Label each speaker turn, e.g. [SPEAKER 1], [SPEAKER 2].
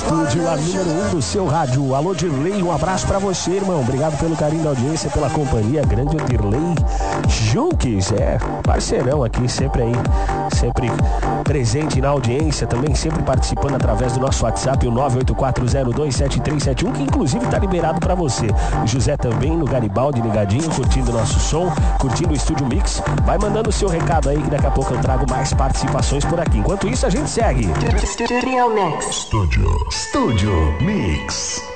[SPEAKER 1] estúdio, a número 1 do seu rádio. Alô, Dirley, um abraço pra você, irmão. Obrigado pelo carinho da audiência, pela companhia. Grande Dirley Junques, parceirão aqui, sempre aí, sempre presente na audiência, também sempre participando através do nosso WhatsApp, o 984027371, que inclusive tá liberado pra você. O José também no Garibaldi, ligadinho, curtindo o nosso som, curtindo o Estúdio Mix. Vai mandando o seu recado aí, que daqui a pouco eu trago mais participações por aqui. Enquanto isso, a gente segue. Estúdio Mix.